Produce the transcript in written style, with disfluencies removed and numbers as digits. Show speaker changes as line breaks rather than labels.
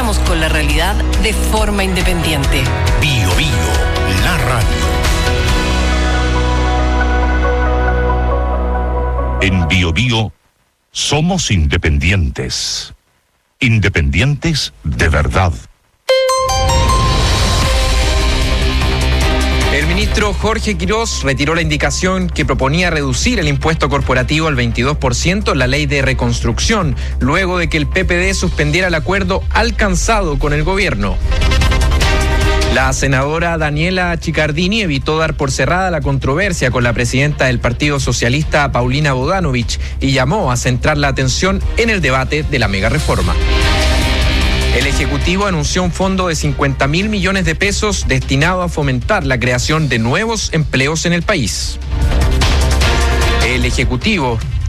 conectamos con la realidad de forma independiente.
Bio Bio, la radio. En Bio Bio somos independientes. Independientes de verdad.
El ministro Jorge Quirós retiró la indicación que proponía reducir el impuesto corporativo al 22% en la ley de reconstrucción, luego de que el PPD suspendiera el acuerdo alcanzado con el gobierno. La senadora Daniela Chiccardini evitó dar por cerrada la controversia con la presidenta del Partido Socialista, Paulina Bodanovich, y llamó a centrar la atención en el debate de la megareforma. El Ejecutivo anunció un fondo de 50.000 millones de pesos destinado a fomentar la creación de nuevos empleos en el país. El Ejecutivo